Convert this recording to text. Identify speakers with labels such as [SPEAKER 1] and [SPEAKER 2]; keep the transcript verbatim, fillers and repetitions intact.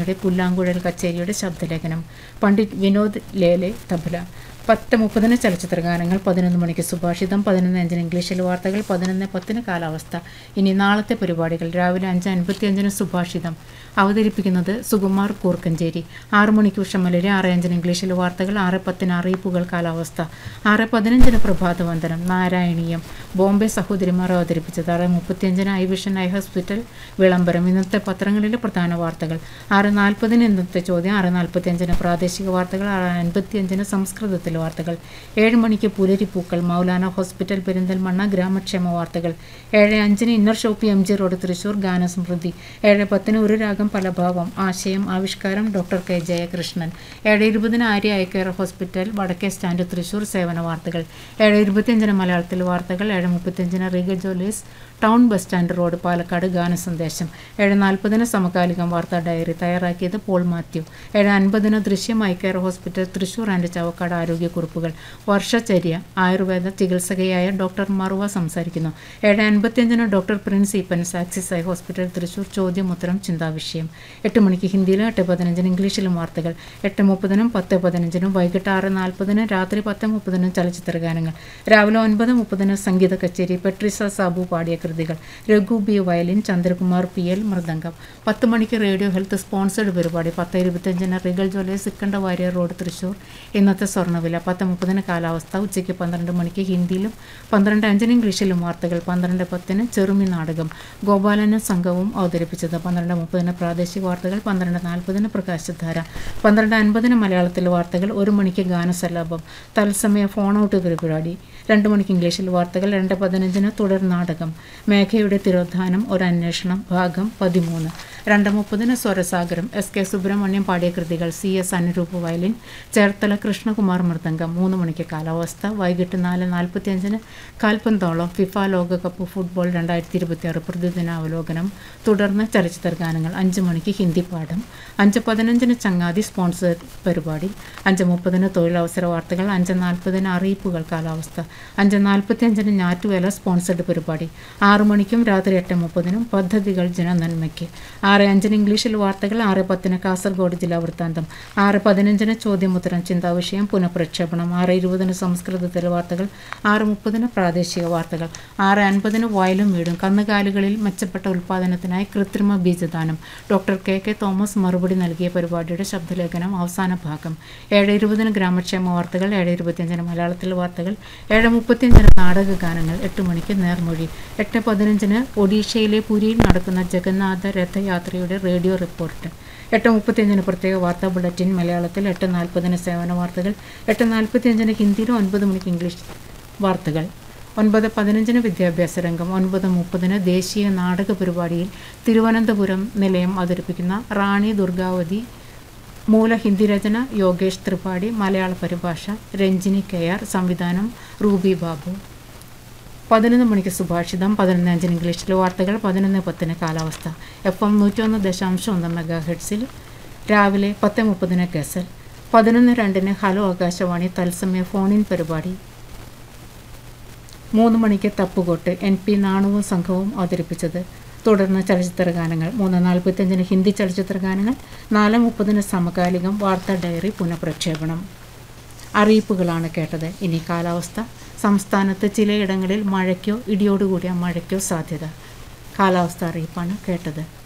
[SPEAKER 1] വർമ്മയുടെ പുല്ലാങ്കുഴൽ കച്ചേരിയുടെ ശബ്ദലേഖനം. പണ്ഡിറ്റ് വിനോദ് ലേലെ തബല. പത്ത് മുപ്പതിന് ചലച്ചിത്ര ഗാനങ്ങൾ. പതിനൊന്ന് മണിക്ക് സുഭാഷിതം. പതിനൊന്ന് അഞ്ചിന് ഇംഗ്ലീഷിൽ വാർത്തകൾ. പതിനൊന്ന് പത്തിന് കാലാവസ്ഥ. ഇനി നാളത്തെ പരിപാടികൾ. രാവിലെ അഞ്ച് അൻപത്തി അഞ്ചിന് സുഭാഷിതം അവതരിപ്പിക്കുന്നത് സുകുമാർ കൂർക്കഞ്ചേരി. ആറു മണിക്ക് ഉഷമലരി. ആറ് അഞ്ചിന് ഇംഗ്ലീഷിൽ വാർത്തകൾ. ആറ് പത്തിന് അറിയിപ്പുകൾ കാലാവസ്ഥ. ആറ് പതിനഞ്ചിന് പ്രഭാതവന്ദനം നാരായണീയം ബോംബെ സഹോദരിമാർ അവതരിപ്പിച്ചത്. ആറ് മുപ്പത്തിയഞ്ചിന് ഐ വിഷൻ ഐ ഹോസ്പിറ്റൽ വിളംബരം. ഇന്നത്തെ പത്രങ്ങളിലെ പ്രധാന വാർത്തകൾ. ആറ് നാൽപ്പതിന് ഇന്നത്തെ ചോദ്യം. ആറ് നാൽപ്പത്തിയഞ്ചിന് പ്രാദേശിക വാർത്തകൾ. ആറ് അൻപത്തിയഞ്ചിന് സംസ്കൃതത്തിൽ വാർത്തകൾ. ഏഴ് മണിക്ക് പുലരിപ്പൂക്കൾ മൗലാന ഹോസ്പിറ്റൽ പെരിന്തൽമണ്ണ ഗ്രാമക്ഷേമ വാർത്തകൾ. ഏഴ് അഞ്ചിന് inner Shopee M G road Thrissur ഗാനസമൃദ്ധി. ഏഴ് പത്തിന് ഒരു രാഗം പലഭാവം. ആശയം ആവിഷ്കാരം ഡോക്ടർ കെ ജയകൃഷ്ണൻ. ഏഴ് ഇരുപതിന് ആര്യ ഐ കെയർ ഹോസ്പിറ്റൽ വടക്കേ സ്റ്റാൻഡ് തൃശൂർ സേവന വാർത്തകൾ. ഏഴ് ഇരുപത്തിയഞ്ചിന് മലയാളത്തിൽ വാർത്തകൾ. ഏഴ് മുപ്പത്തിയഞ്ചിന് Regal ജോലീസ് town bus stand road Palakkad ഗാനസന്ദേശം. ഏഴ് നാൽപ്പതിന് സമകാലികം വാർത്താ ഡയറി തയ്യാറാക്കിയത് പോൾ മാത്യു. ഏഴ് അൻപതിന് ദൃശ്യം eye care hospital Thrissur and Chavakkad ആരോഗ്യക്കുറിപ്പുകൾ. വർഷചര്യ Ayurveda ചികിത്സകയായ doctor Mahua സംസാരിക്കുന്നു. ഏഴ് അൻപത്തിയഞ്ചിന് doctor Prince Eappen's axis eye hospital Thrissur ചോദ്യോത്തരം ചിന്താവിഷയം. എട്ട് മണിക്ക് ഹിന്ദിയിലും എട്ട് പതിനഞ്ചിന് ഇംഗ്ലീഷിലും വാർത്തകൾ. എട്ട് മുപ്പതിനും പത്ത് പതിനഞ്ചിനും വൈകിട്ട് ആറ് നാൽപ്പതിനും രാത്രി പത്ത് മുപ്പതിനും ചലച്ചിത്ര ഗാനങ്ങൾ. രാവിലെ ഒൻപത് മുപ്പതിന് സംഗീത കച്ചേരി പെട്രിസ സാബു പാടിയ കൃതികൾ. Raghu B violin, Chandrakumar P L mridangam. പത്ത് മണിക്ക് റേഡിയോ ഹെൽത്ത് സ്പോൺസേഡ് പരിപാടി. പത്ത് ഇരുപത്തിയഞ്ചിന് റിഗൽ ജോലി സിക്കണ്ട വാര്യർ റോഡ് തൃശൂർ ഇന്നത്തെ സ്വർണ്ണവില. പത്ത് മുപ്പതിന് കാലാവസ്ഥ. ഉച്ചയ്ക്ക് പന്ത്രണ്ട് മണിക്ക് ഹിന്ദിയിലും പന്ത്രണ്ട് അഞ്ചിന് ഇംഗ്ലീഷിലും വാർത്തകൾ. പന്ത്രണ്ട് പത്തിന് ചെറുമി നാടകം ഗോപാലനും സംഘവും അവതരിപ്പിച്ചത്. പന്ത്രണ്ട് മുപ്പതിന് പ്രാദേശിക വാർത്തകൾ. പന്ത്രണ്ട് നാൽപ്പതിന് പ്രകാശധാര. പന്ത്രണ്ട് അൻപതിന് മലയാളത്തിൽ വാർത്തകൾ. ഒരു മണിക്ക് ഗാനസല്ലാപം തത്സമയ ഫോൺ ഔട്ട് പരിപാടി. രണ്ട് മണിക്ക് ഇംഗ്ലീഷിൽ വാർത്തകൾ. രണ്ട് പതിനഞ്ചിന് തുടർ നാടകം മേഘയുടെ തിരോധാനം ഒരു അന്വേഷണം ഭാഗം പതിമൂന്ന്. രണ്ട് മുപ്പതിന് സ്വരസാഗരം എസ് കെ സുബ്രഹ്മണ്യം പാടിയ കൃതികൾ. C S Anuroop violin, Cherthala Krishnakumar mridangam. മൂന്ന് മണിക്ക് കാലാവസ്ഥ. വൈകിട്ട് നാല് നാൽപ്പത്തിയഞ്ചിന് കാൽപന്തോളം ഫിഫ ലോകകപ്പ് ഫുട്ബോൾ രണ്ടായിരത്തി ഇരുപത്തി ആറ് പ്രതിദിനാവലോകനം. തുടർന്ന് ചലച്ചിത്ര ഗാനങ്ങൾ. അഞ്ച് മണിക്ക് ഹിന്ദി പാഠം. അഞ്ച് പതിനഞ്ചിന് ചങ്ങാതി സ്പോൺസർ പരിപാടി. അഞ്ച് മുപ്പതിന് തൊഴിലവസര വാർത്തകൾ. അഞ്ച് നാൽപ്പതിന് അറിയിപ്പുകൾ കാലാവസ്ഥ. അഞ്ച് നാൽപ്പത്തിയഞ്ചിന് ഞാറ്റുവേല സ്പോൺസർഡ് പരിപാടി. ആറു മണിക്കും രാത്രി എട്ട് മുപ്പതിനും പദ്ധതികൾ ജനനന്മയ്ക്ക്. ആറ് അഞ്ചിന് ഇംഗ്ലീഷിൽ വാർത്തകൾ. ആറ് പത്തിന് കാസർഗോഡ് ജില്ലാ വൃത്താന്തം. ആറ് പതിനഞ്ചിന് ചോദ്യോത്തരം ചിന്താവിഷയം പുനഃപ്രക്ഷേപണം. ആറ് ഇരുപതിന് സംസ്കൃതത്തിലെ വാർത്തകൾ. ആറ് മുപ്പതിന് പ്രാദേശിക വാർത്തകൾ. ആറ് അൻപതിന് വയലും വീടും കന്നുകാലികളിൽ മെച്ചപ്പെട്ട ഉൽപ്പാദനത്തിനായി കൃത്രിമ ബീജദാനം ഡോക്ടർ കെ കെ തോമസ് മറുപടി നൽകിയ പരിപാടിയുടെ ശബ്ദലേഖനം അവസാന ഭാഗം. ഏഴ് ഇരുപതിന് ഗ്രാമക്ഷേമ വാർത്തകൾ. ഏഴ് ഇരുപത്തിയഞ്ചിന് മലയാളത്തിൽ വാർത്തകൾ. ഏഴ് മുപ്പത്തിയഞ്ചിന് നാടക ഗാനങ്ങൾ. എട്ട് മണിക്ക് നേർമൊഴി. എട്ട് പതിനഞ്ചിന് ഒഡീഷയിലെ പുരിയിൽ നടക്കുന്ന ജഗന്നാഥ രഥയാത്രയുടെ റേഡിയോ റിപ്പോർട്ട്. എട്ട് മുപ്പത്തിയഞ്ചിന് പ്രത്യേക വാർത്താ ബുള്ളറ്റിൻ മലയാളത്തിൽ. എട്ട് നാൽപ്പതിന് സേവന വാർത്തകൾ. എട്ട് നാൽപ്പത്തിയഞ്ചിന് ഹിന്ദിയിലും ഒൻപത് മണിക്ക് ഇംഗ്ലീഷ് വാർത്തകൾ. ഒൻപത് പതിനഞ്ചിന് വിദ്യാഭ്യാസ രംഗം. ഒൻപത് മുപ്പതിന് ദേശീയ നാടക പരിപാടിയിൽ തിരുവനന്തപുരം നിലയം അവതരിപ്പിക്കുന്ന റാണി ദുർഗാവതി മൂല ഹിന്ദി രചന യോഗേഷ് ത്രിപാഠി. മലയാള പരിഭാഷ രഞ്ജിനി കെ ആർ. സംവിധാനം റൂബി ബാബു. പതിനൊന്ന് മണിക്ക് സുഭാഷിതം. പതിനൊന്ന് അഞ്ചിന് ഇംഗ്ലീഷിലെ വാർത്തകൾ. പതിനൊന്ന് പത്തിന് കാലാവസ്ഥ. എഫ് എം നൂറ്റൊന്ന് ദശാംശം ഒന്ന് മെഗാ ഹെഡ്സിൽ രാവിലെ പത്ത് മുപ്പതിന് ഗസൽ. പതിനൊന്ന് രണ്ടിന് ഹലോ ആകാശവാണി തത്സമയ ഫോണിൻ പരിപാടി. മൂന്ന് മണിക്ക് തപ്പുകൊട്ട് എൻ പി നാണുവും സംഘവും അവതരിപ്പിച്ചത്. തുടർന്ന് ചലച്ചിത്ര ഗാനങ്ങൾ. മൂന്ന് നാൽപ്പത്തിയഞ്ചിന് ഹിന്ദി ചലച്ചിത്ര ഗാനങ്ങൾ. നാല് മുപ്പതിന് സമകാലികം വാർത്താ ഡയറി പുനഃപ്രക്ഷേപണം. അറിയിപ്പുകളാണ് കേട്ടത്. ഇനി കാലാവസ്ഥ. സംസ്ഥാനത്ത് ചിലയിടങ്ങളിൽ മഴയ്ക്കോ ഇടിയോടുകൂടിയ മഴയ്ക്കോ സാധ്യത. കാലാവസ്ഥ അറിയിപ്പാണ് കേട്ടത്.